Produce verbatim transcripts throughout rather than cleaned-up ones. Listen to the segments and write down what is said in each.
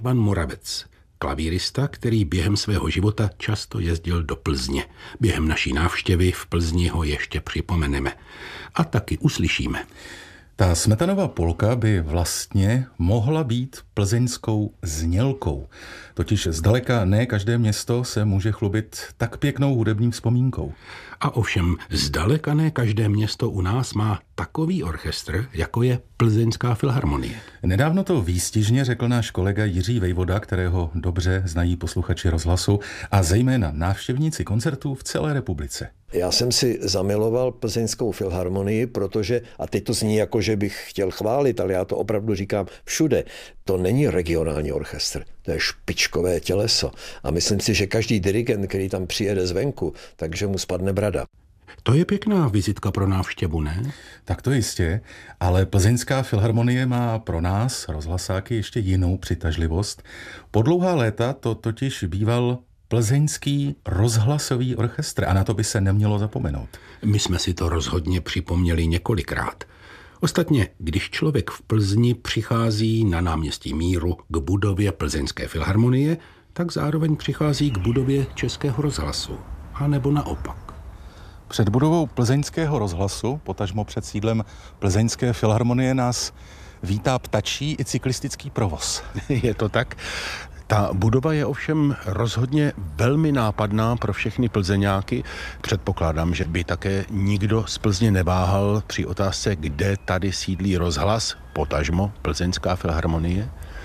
Pan Moravec, klavírista, který během svého života často jezdil do Plzně. Během naší návštěvy v Plzni ho ještě připomeneme. A taky uslyšíme. Ta Smetanova polka by vlastně mohla být plzeňskou znělkou. Totiž zdaleka ne každé město se může chlubit tak pěknou hudební vzpomínkou. A ovšem zdaleka ne každé město u nás má takový orchestr, jako je Plzeňská filharmonie. Nedávno to výstižně řekl náš kolega Jiří Vejvoda, kterého dobře znají posluchači rozhlasu a zejména návštěvníci koncertů v celé republice. Já jsem si zamiloval Plzeňskou filharmonii, protože, a teď to zní jako, že bych chtěl chválit, ale já to opravdu říkám všude, to není regionální orchestr, to je špičkové těleso. A myslím si, že každý dirigent, který tam přijede zvenku, takže mu spadne brada. To je pěkná vizitka pro návštěvu, ne? Tak to jistě, ale Plzeňská filharmonie má pro nás, rozhlasáky, ještě jinou přitažlivost. Po dlouhá léta to totiž býval Plzeňský rozhlasový orchestr a na to by se nemělo zapomenout. My jsme si to rozhodně připomněli několikrát. Ostatně, když člověk v Plzni přichází na náměstí Míru k budově Plzeňské filharmonie, tak zároveň přichází k budově Českého rozhlasu. A nebo naopak. Před budovou Plzeňského rozhlasu, potažmo před sídlem Plzeňské filharmonie, nás vítá ptačí i cyklistický provoz. Je to tak? Ta budova je ovšem rozhodně velmi nápadná pro všechny Plzeňáky. Předpokládám, že by také nikdo z Plzně neváhal při otázce, kde tady sídlí rozhlas, potažmo Plzeňská filharmonie.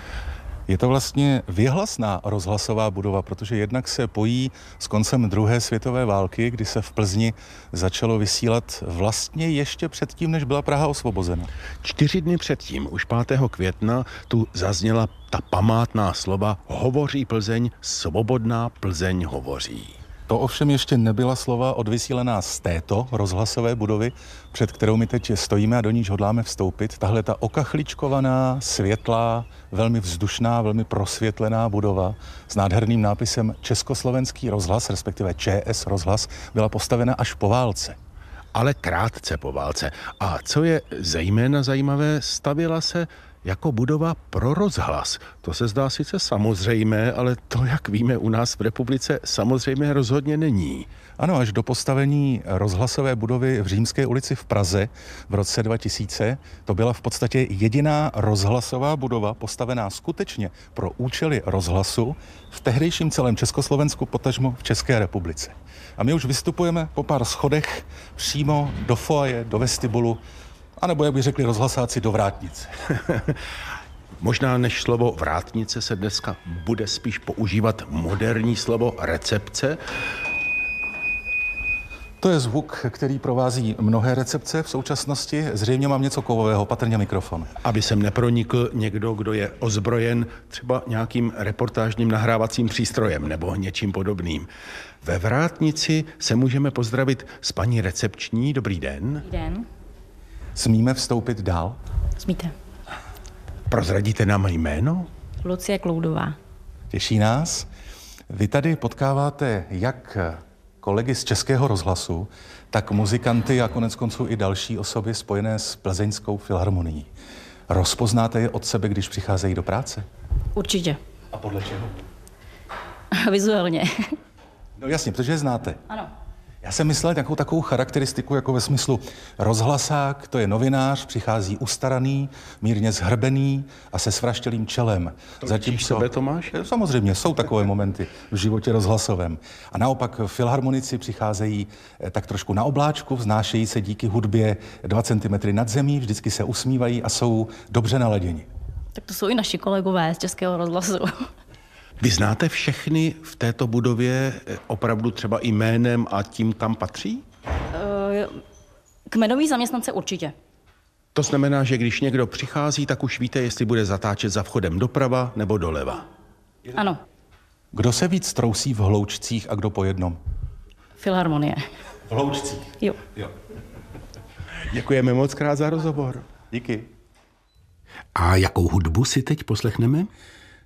Je to vlastně věhlasná rozhlasová budova, protože jednak se pojí s koncem druhé světové války, kdy se v Plzni začalo vysílat vlastně ještě předtím, než byla Praha osvobozena. Čtyři dny předtím, už pátého května, tu zazněla ta památná slova Hovoří Plzeň, svobodná Plzeň hovoří. To ovšem ještě nebyla slova odvysílená z této rozhlasové budovy, před kterou my teď stojíme a do níž hodláme vstoupit. Tahle ta okachličkovaná, světlá, velmi vzdušná, velmi prosvětlená budova s nádherným nápisem Československý rozhlas, respektive ČS rozhlas, byla postavena až po válce. Ale krátce po válce. A co je zejména zajímavé, stavěla se jako budova pro rozhlas. To se zdá sice samozřejmé, ale to, jak víme, u nás v republice samozřejmě rozhodně není. Ano, až do postavení rozhlasové budovy v Římské ulici v Praze v roce dva tisíce, to byla v podstatě jediná rozhlasová budova postavená skutečně pro účely rozhlasu v tehdejším celém Československu, potažmo v České republice. A my už vystupujeme po pár schodech přímo do foaje, do vestibulu, anebo, jak by řekli rozhlasáci, do vrátnice. Možná než slovo vrátnice se dneska bude spíš používat moderní slovo recepce. To je zvuk, který provází mnohé recepce v současnosti. Zřejmě mám něco kovového, patrně mikrofon. Aby sem nepronikl někdo, kdo je ozbrojen třeba nějakým reportážním nahrávacím přístrojem nebo něčím podobným. Ve vrátnici se můžeme pozdravit s paní recepční. Dobrý den. Dobrý den. Smíme vstoupit dál? Smíte. Prozradíte nám jméno? Lucie Kloudová. Těší nás. Vy tady potkáváte jak kolegy z Českého rozhlasu, tak muzikanty a konec konců i další osoby spojené s Plzeňskou filharmonií. Rozpoznáte je od sebe, když přicházejí do práce? Určitě. A podle čeho? Vizuálně. No jasně, protože je znáte. Ano. Já jsem myslel nějakou takovou charakteristiku, jako ve smyslu rozhlasák, to je novinář, přichází ustaraný, mírně zhrbený a se svraštělým čelem. Zatím sebe, Tomáš? Samozřejmě, jsou takové momenty v životě rozhlasovém. A naopak filharmonici přicházejí tak trošku na obláčku, vznášejí se díky hudbě dva centimetry nad zemí, vždycky se usmívají a jsou dobře naladěni. Tak to jsou i naši kolegové z Českého rozhlasu. Vy znáte všechny v této budově opravdu třeba jménem a tím, kam patří? Kmenoví zaměstnance určitě. To znamená, že když někdo přichází, tak už víte, jestli bude zatáčet za vchodem doprava nebo doleva. Ano. Kdo se víc trousí v hloučcích a kdo po jednom? Filharmonie. V hloučcích? Jo. Jo. Děkujeme moc krát za rozhovor. Díky. A jakou hudbu si teď poslechneme?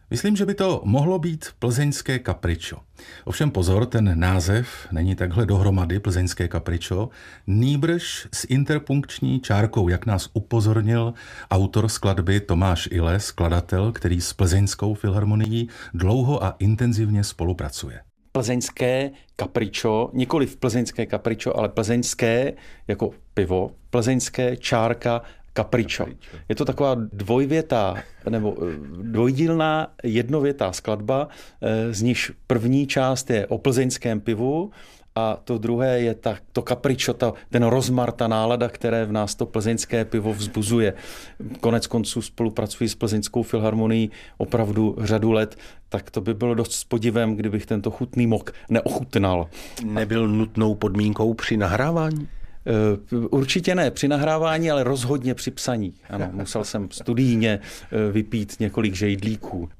Myslím, že by to mohlo být plzeňské kapričo. Ovšem pozor, ten název není takhle dohromady plzeňské kapričo, nýbrž s interpunkční čárkou, jak nás upozornil autor skladby Tomáš Ile, skladatel, který s plzeňskou filharmonií dlouho a intenzivně spolupracuje. Plzeňské kapričo, nikoli v plzeňské kapričo, ale plzeňské jako pivo, plzeňské čárka kapričo. Je to taková dvojvětá nebo dvojdílná jednovětá skladba, z níž první část je o plzeňském pivu a to druhé je ta, to kapričo, ta, ten rozmar, ta nálada, které v nás to plzeňské pivo vzbuzuje. Konec konců spolupracuji s Plzeňskou filharmonií opravdu řadu let, tak to by bylo dost s podivem, kdybych tento chutný mok neochutnal. Nebyl nutnou podmínkou při nahrávání? Určitě ne při nahrávání, ale rozhodně při psaní. Ano, musel jsem studijně vypít několik žejdlíků.